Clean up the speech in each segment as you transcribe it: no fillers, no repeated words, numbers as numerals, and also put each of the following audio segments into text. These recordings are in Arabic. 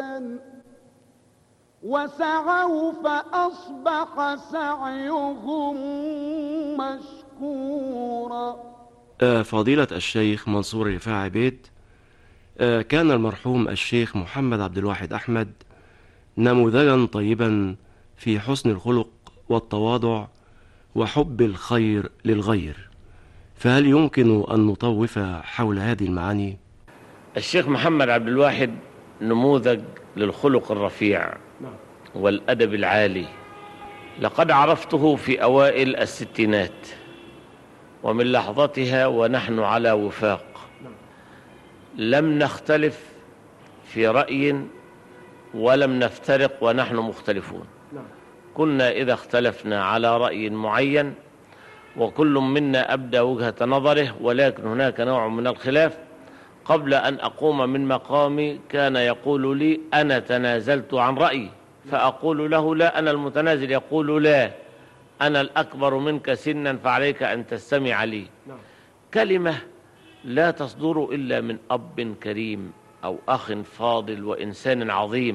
وسعوا فأصبح سعيهم مشكورا. فضيلة الشيخ منصور رفاعي بيت، كان المرحوم الشيخ محمد عبد الواحد أحمد نموذجا طيبا في حسن الخلق والتواضع وحب الخير للغير، فهل يمكن أن نطوف حول هذه المعاني؟ الشيخ محمد عبد الواحد نموذج للخلق الرفيع والأدب العالي. لقد عرفته في أوائل الستينات، ومن لحظتها ونحن على وفاق، لم نختلف في رأي ولم نفترق ونحن مختلفون. كنا إذا اختلفنا على رأي معين وكل منا أبدى وجهة نظره، ولكن هناك نوع من الخلاف، قبل أن أقوم من مقامي كان يقول لي أنا تنازلت عن رأيي، فأقول له لا، أنا المتنازل. يقول لا، أنا الأكبر منك سنا فعليك أن تستمع لي. كلمة لا تصدر إلا من أب كريم أو أخ فاضل وإنسان عظيم.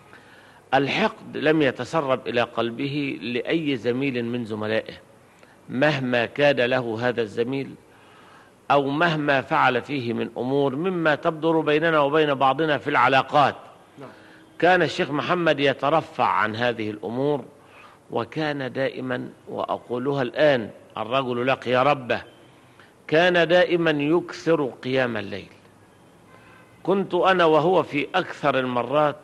الحقد لم يتسرب إلى قلبه لأي زميل من زملائه مهما كاد له هذا الزميل، أو مهما فعل فيه من أمور مما تبدر بيننا وبين بعضنا في العلاقات. كان الشيخ محمد يترفع عن هذه الأمور، وكان دائما، وأقولها الآن، الرجل لقي ربه، كان دائما يكثر قيام الليل. كنت أنا وهو في أكثر المرات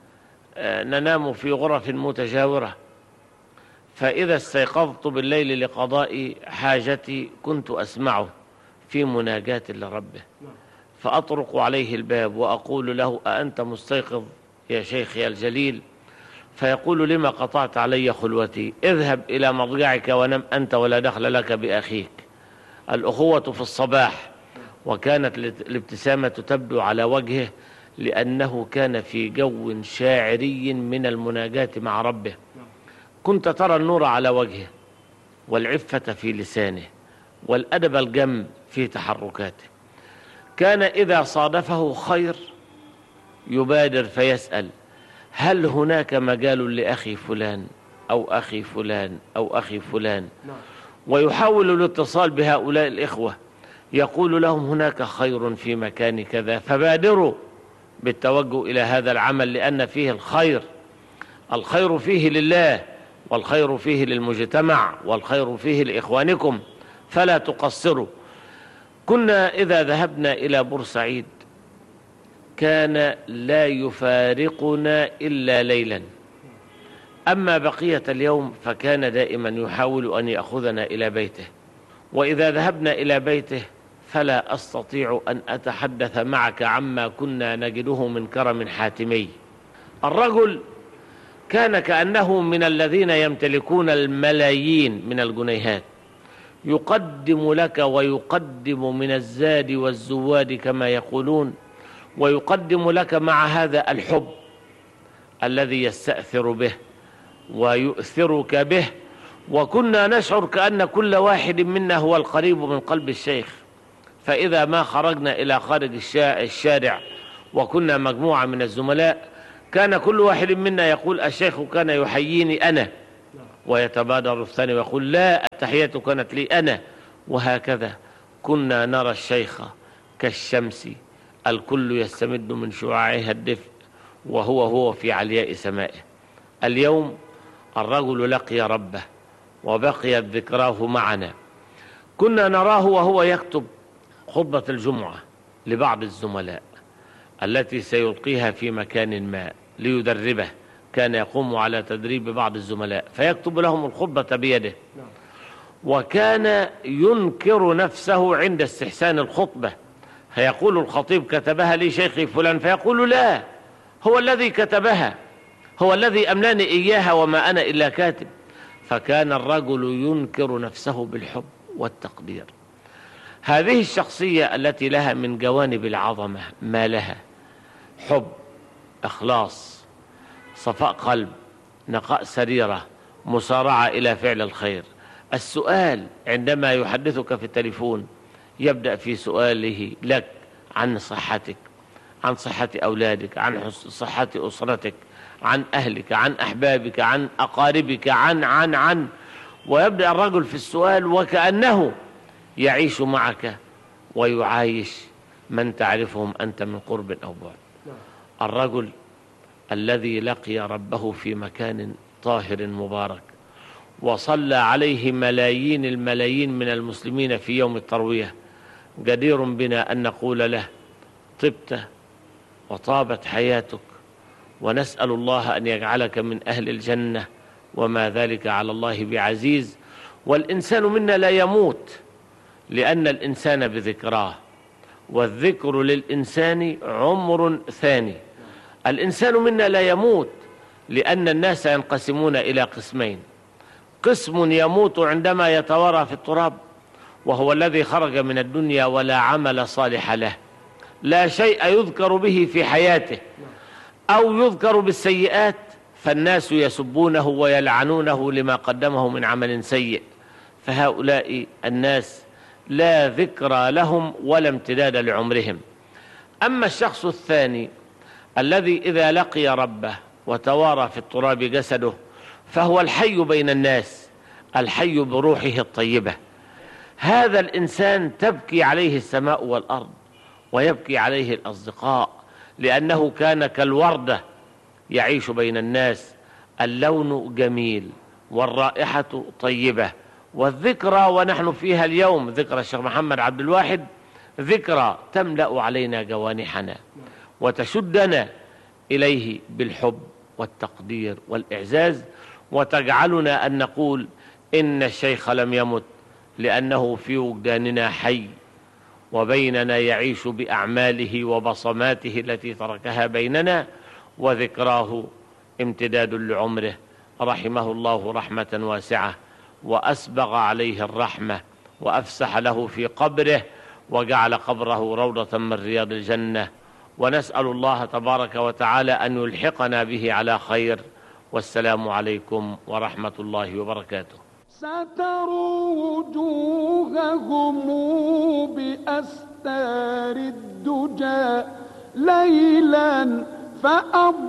ننام في غرف متجاورة، فإذا استيقظت بالليل لقضاء حاجتي كنت أسمعه في مناجاة لربه، فأطرق عليه الباب وأقول له أأنت مستيقظ يا شيخي الجليل؟ فيقول لما قطعت علي خلوتي؟ اذهب إلى مضجعك ونم أنت ولا دخل لك بأخيك. الأخوة في الصباح، وكانت الابتسامة تبدو على وجهه لأنه كان في جو شاعري من المناجاة مع ربه. كنت ترى النور على وجهه، والعفة في لسانه، والأدب الجم في تحركاته. كان إذا صادفه خير يبادر فيسأل هل هناك مجال لأخي فلان أو أخي فلان أو أخي فلان، ويحاول الاتصال بهؤلاء الإخوة، يقول لهم هناك خير في مكان كذا، فبادروا بالتوجه إلى هذا العمل، لأن فيه الخير. الخير فيه لله، والخير فيه للمجتمع، والخير فيه لإخوانكم، فلا تقصروا. كنا إذا ذهبنا إلى بورسعيد كان لا يفارقنا إلا ليلا، أما بقية اليوم فكان دائما يحاول أن يأخذنا إلى بيته. وإذا ذهبنا إلى بيته فلا أستطيع أن أتحدث معك عما كنا نجده من كرم حاتمي. الرجل كان كأنه من الذين يمتلكون الملايين من الجنيهات، يقدم لك ويقدم من الزاد والزواد كما يقولون، ويقدم لك مع هذا الحب الذي يستأثر به ويؤثرك به. وكنا نشعر كأن كل واحد منا هو القريب من قلب الشيخ. فإذا ما خرجنا إلى خارج الشارع وكنا مجموعة من الزملاء، كان كل واحد منا يقول الشيخ كان يحييني أنا، ويتبادر الثاني ويقول لا، التحية كانت لي أنا، وهكذا. كنا نرى الشيخ كالشمس الكل يستمد من شعاعها الدفء، وهو في علياء سمائه. اليوم الرجل لقي ربه وبقيت ذكراه معنا. كنا نراه وهو يكتب خطبة الجمعة لبعض الزملاء التي سيلقيها في مكان ما ليدربه. كان يقوم على تدريب بعض الزملاء فيكتب لهم الخطبة بيده، وكان ينكر نفسه عند استحسان الخطبة، فيقول الخطيب كتبها لي شيخي فلان، فيقول لا، هو الذي كتبها، هو الذي أملاني إياها وما أنا إلا كاتب. فكان الرجل ينكر نفسه بالحب والتقدير. هذه الشخصية التي لها من جوانب العظمة ما لها: حب، إخلاص، صفاء قلب، نقاء سريرة، مسارعة إلى فعل الخير. السؤال عندما يحدثك في التليفون يبدأ في سؤاله لك عن صحتك، عن صحة أولادك، عن صحة أسرتك، عن أهلك، عن أحبابك، عن أقاربك، عن ويبدأ الرجل في السؤال وكأنه يعيش معك ويعايش من تعرفهم أنت من قرب أو بعد. الرجل الذي لقي ربه في مكان طاهر مبارك وصلى عليه ملايين الملايين من المسلمين في يوم التروية، جدير بنا أن نقول له طبت وطابت حياتك، ونسأل الله أن يجعلك من أهل الجنة، وما ذلك على الله بعزيز. والإنسان منا لا يموت، لأن الإنسان بذكراه، والذكر للإنسان عمر ثاني. الإنسان منا لا يموت، لأن الناس ينقسمون إلى قسمين: قسم يموت عندما يتوارى في التراب، وهو الذي خرج من الدنيا ولا عمل صالح له، لا شيء يذكر به في حياته، أو يذكر بالسيئات فالناس يسبونه ويلعنونه لما قدمه من عمل سيء. فهؤلاء الناس لا ذكرى لهم ولا امتداد لعمرهم. أما الشخص الثاني الذي إذا لقي ربه وتوارى في التراب جسده، فهو الحي بين الناس، الحي بروحه الطيبة. هذا الإنسان تبكي عليه السماء والأرض، ويبكي عليه الأصدقاء، لأنه كان كالوردة يعيش بين الناس، اللون جميل والرائحة طيبة، والذكرى ونحن فيها اليوم ذكرى الشيخ محمد عبد الواحد، ذكرى تملأ علينا جوانحنا وتشدنا إليه بالحب والتقدير والإعزاز، وتجعلنا أن نقول إن الشيخ لم يمت، لأنه في وجداننا حي وبيننا يعيش بأعماله وبصماته التي تركها بيننا، وذكراه امتداد لعمره. رحمه الله رحمة واسعة، وأسبغ عليه الرحمة، وأفسح له في قبره، وجعل قبره روضة من رياض الجنة. ونسأل الله تبارك وتعالى أن يلحقنا به على خير. والسلام عليكم ورحمة الله وبركاته. ستروا وجوههم بأستار الدجى ليلا